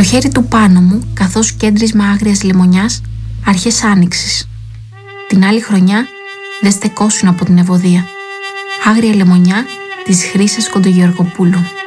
χέρι του πάνω μου καθώς κέντρισμα άγριας λεμονιάς αρχές άνοιξης. Την άλλη χρονιά δεν στεκόσουν από την ευωδία. Άγρια λεμονιά της Χρύσας Κοντογεωργοπούλου.